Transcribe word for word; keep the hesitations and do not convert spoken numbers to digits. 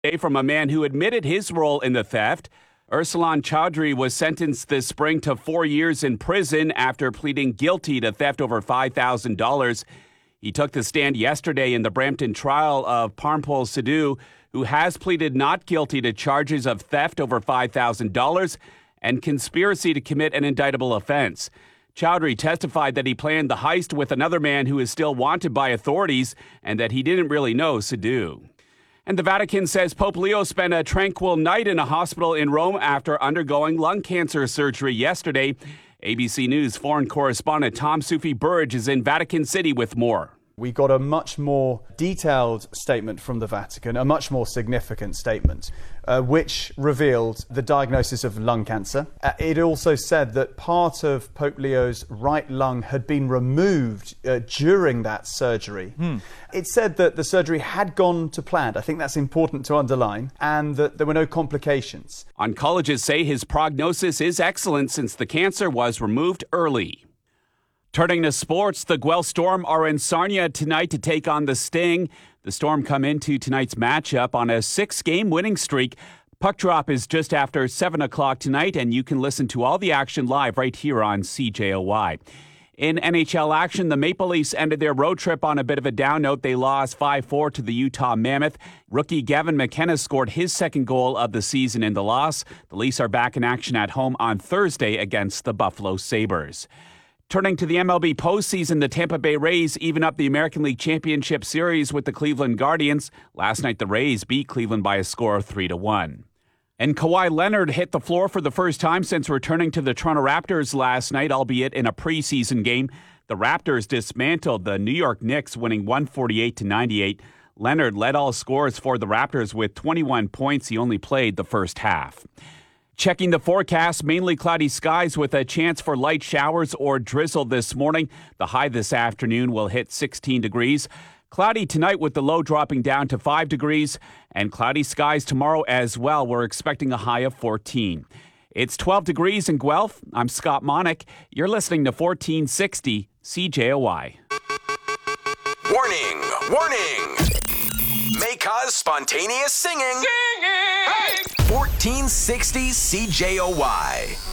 from a man who admitted his role in the theft. Ursulan Chaudhry was sentenced this spring to four years in prison after pleading guilty to theft over five thousand dollars. He took the stand yesterday in the Brampton trial of Parmpol Sidhu, who has pleaded not guilty to charges of theft over five thousand dollars and conspiracy to commit an indictable offense. Chaudhry testified that he planned the heist with another man who is still wanted by authorities and that he didn't really know Sidhu. And the Vatican says Pope Leo spent a tranquil night in a hospital in Rome after undergoing lung cancer surgery yesterday. A B C News foreign correspondent Tom Soufi Burridge is in Vatican City with more. We got a much more detailed statement from the Vatican, a much more significant statement, uh, which revealed the diagnosis of lung cancer. Uh, it also said that part of Pope Leo's right lung had been removed uh, during that surgery. Hmm. It said that the surgery had gone to plan. I think that's important to underline, and that there were no complications. Oncologists say his prognosis is excellent since the cancer was removed early. Turning to sports, the Guelph Storm are in Sarnia tonight to take on the Sting. The Storm come into tonight's matchup on a six-game winning streak. Puck drop is just after seven o'clock tonight, and you can listen to all the action live right here on C J O Y. In N H L action, the Maple Leafs ended their road trip on a bit of a down note. They lost five four to the Utah Mammoth. Rookie Gavin McKenna scored his second goal of the season in the loss. The Leafs are back in action at home on Thursday against the Buffalo Sabres. Turning to the M L B postseason, the Tampa Bay Rays even up the American League Championship Series with the Cleveland Guardians. Last night, the Rays beat Cleveland by a score of three to one. And Kawhi Leonard hit the floor for the first time since returning to the Toronto Raptors last night, albeit in a preseason game. The Raptors dismantled the New York Knicks, winning one forty-eight to ninety-eight. Leonard led all scorers for the Raptors with twenty-one points. He only played the first half. Checking the forecast, mainly cloudy skies with a chance for light showers or drizzle this morning. The high this afternoon will hit sixteen degrees. Cloudy tonight with the low dropping down to five degrees. And cloudy skies tomorrow as well. We're expecting a high of fourteen. It's twelve degrees in Guelph. I'm Scott Monick. You're listening to fourteen sixty C J O Y. Warning! Warning! May cause spontaneous singing. Singing! Hey! fourteen sixty C J O Y.